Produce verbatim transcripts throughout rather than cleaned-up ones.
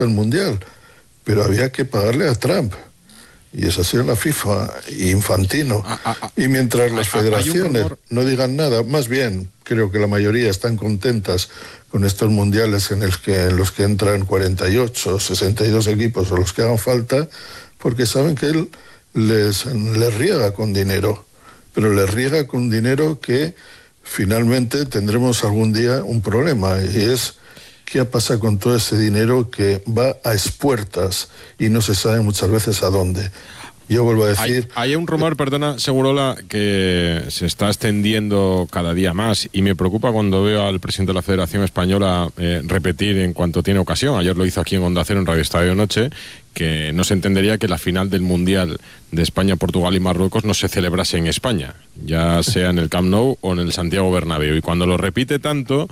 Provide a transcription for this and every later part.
el Mundial, pero había que pagarle a Trump. Y esa ha sido la FIFA, Infantino. Ah, ah, ah, y mientras las ah, federaciones no digan nada, más bien creo que la mayoría están contentas con estos mundiales en, el que, en los que entran cuarenta y ocho, sesenta y dos equipos o los que hagan falta, porque saben que él les, les riega con dinero, pero les riega con dinero que finalmente tendremos algún día un problema, y es qué pasa con todo ese dinero que va a expuertas y no se sabe muchas veces a dónde. Yo vuelvo a decir... Hay, hay un rumor, perdona, Segurola, que se está extendiendo cada día más, y me preocupa cuando veo al presidente de la Federación Española eh, repetir en cuanto tiene ocasión, ayer lo hizo aquí en Onda Cero, en Radio Estadio Noche, que no se entendería que la final del Mundial de España, Portugal y Marruecos no se celebrase en España, ya sea en el Camp Nou o en el Santiago Bernabéu. Y cuando lo repite tanto,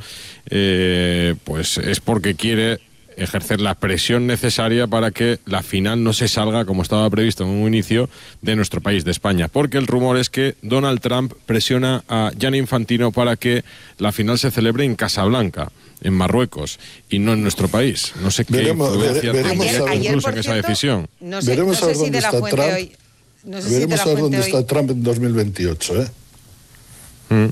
eh, pues es porque quiere ejercer la presión necesaria para que la final no se salga, como estaba previsto en un inicio, de nuestro país, de España. Porque el rumor es que Donald Trump presiona a Gianni Infantino para que la final se celebre en Casablanca, en Marruecos, y no en nuestro país. No sé qué veremos, influencia vere, veremos ayer, ayer, incluso en esa cierto, decisión. No sé, veremos no sé si de la fuente Trump, hoy... No sé veremos si a ver dónde hoy... está Trump en dos mil veintiocho, ¿eh? Mm.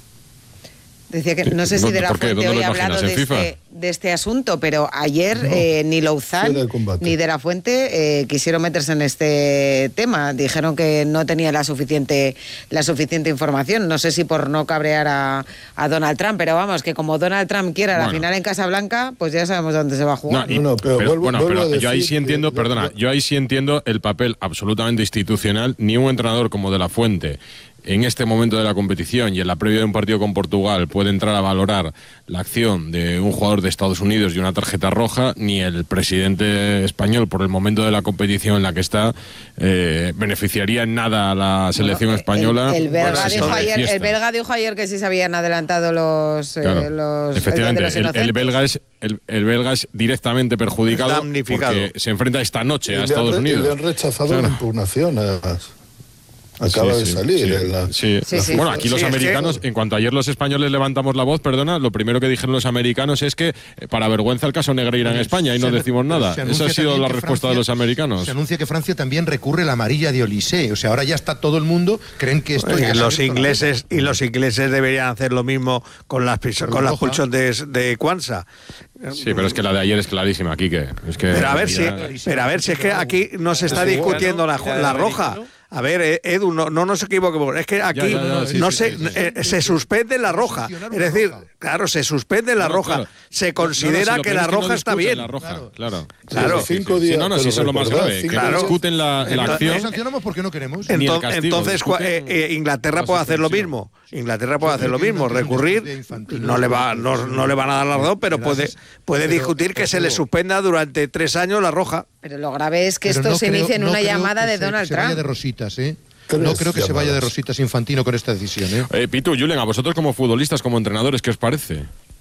Decía que no sé si de la ¿Por qué? fuente hoy ha hablado de FIFA? este, de este asunto, pero ayer no, eh, ni Louzán ni de la Fuente eh, quisieron meterse en este tema. Dijeron que no tenía la suficiente la suficiente información. No sé si por no cabrear a, a Donald Trump, pero vamos, que como Donald Trump quiera bueno. la final en Casablanca, pues ya sabemos dónde se va a jugar. No, y, no, no, pero, pero, vuelvo, bueno, vuelvo pero yo ahí sí entiendo, que, perdona, yo ahí sí entiendo el papel absolutamente institucional. Ni un entrenador como de la Fuente, en este momento de la competición y en la previa de un partido con Portugal, puede entrar a valorar la acción de un jugador de Estados Unidos y una tarjeta roja, ni el presidente español, por el momento de la competición en la que está, eh, beneficiaría en nada a la selección bueno, española. El, el, belga dijo ayer, el belga dijo ayer que sí se habían adelantado los... Claro, eh, los efectivamente, el, el, el, belga es, el, el belga es directamente perjudicado porque se enfrenta esta noche y a Estados le, Unidos. Y le han rechazado claro. la impugnación, además. Acaba sí, de sí, salir. Sí, en la, sí. Sí, sí. Bueno, aquí los sí, americanos, es que... en cuanto ayer los españoles levantamos la voz, perdona, lo primero que dijeron los americanos es que para vergüenza el caso Negreira en España y no decimos nada. Esa ha sido la respuesta Francia, de los americanos. Se anuncia que Francia también recurre la amarilla de Olysée. O sea, ahora ya está todo el mundo, creen que esto... Oye, los ingleses y los ingleses deberían hacer lo mismo con las, con las pulsiones de, de Kwanza. Sí, pero es que la de ayer es clarísima, Quique. Es que pero a ver, si, pero a ver si es que aquí no se está discutiendo la, la roja. A ver, Edu, no, no nos equivoquemos. Es que aquí ya, ya, ya, sí, no sí, se, sí, sí. Eh, se suspende la roja. Es decir, claro, se suspende la no, roja. Claro. Se considera no, no, si que la roja que no está bien. La roja, claro. Claro. claro. Sí, cinco días, sí, no, no, si eso es lo más grave. Que claro. discuten la, la entonces, acción. No sancionamos porque no queremos. Entonces, entonces eh, eh, Inglaterra puede hacer lo mismo. Inglaterra puede hacer lo mismo, recurrir. No le va, no, no le van a dar la razón, pero puede, puede discutir que se le suspenda durante tres años la roja. Pero lo grave es que esto se inicie en una llamada de Donald Trump. De rositas, ¿eh? No creo que se vaya de rositas Infantino con esta decisión, ¿eh? eh Pitu, Julen, a vosotros como futbolistas, como entrenadores, ¿qué os parece?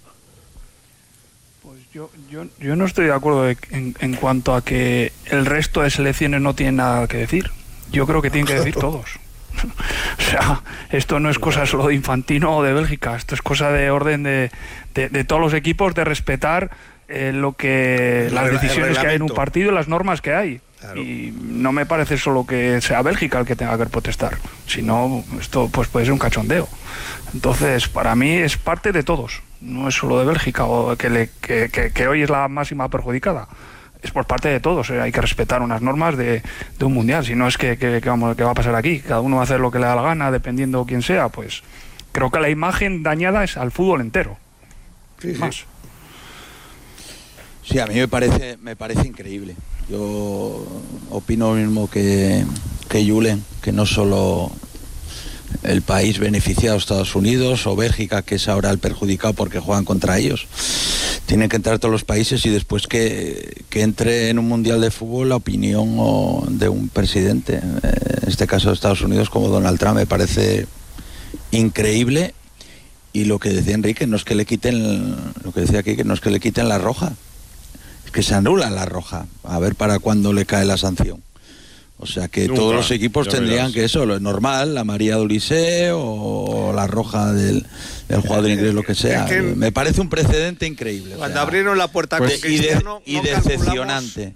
Pues yo, yo, yo no estoy de acuerdo de, en, en cuanto a que el resto de selecciones no tienen nada que decir. Yo creo que tienen que decir todos. O sea, esto no es cosa solo de Infantino o de Bélgica, esto es cosa de orden de, de, de todos los equipos, de respetar eh, lo que las decisiones que hay en un partido y las normas que hay. Claro. Y no me parece solo que sea Bélgica el que tenga que protestar, sino esto pues puede ser un cachondeo. Entonces, para mí es parte de todos, no es solo de Bélgica o que, le, que, que, que hoy es la máxima perjudicada. Es por parte de todos, eh, hay que respetar unas normas de, de un mundial, si no es que, que, que, vamos, que va a pasar aquí, cada uno va a hacer lo que le da la gana, dependiendo quién sea, pues creo que la imagen dañada es al fútbol entero. Sí, sí. Más. Sí, a mí me parece, me parece increíble. Yo opino lo mismo que, que Julen, que no solo el país beneficiado, Estados Unidos o Bélgica, que es ahora el perjudicado porque juegan contra ellos. Tienen que entrar todos los países y después que, que entre en un mundial de fútbol la opinión o, de un presidente, en este caso de Estados Unidos como Donald Trump, me parece increíble. Y lo que decía Enrique, no es que le quiten, lo que decía aquí, que no es que le quiten la roja, es que se anula la roja, a ver para cuándo le cae la sanción. O sea que Nunca, todos los equipos tendrían verás. que eso, lo normal, la María Dolisé o la roja del, del jugador inglés, lo que sea. Es que Me parece un precedente increíble. Cuando o sea, abrieron la puerta pues, con y, de- Cristiano, y no calculamos decepcionante.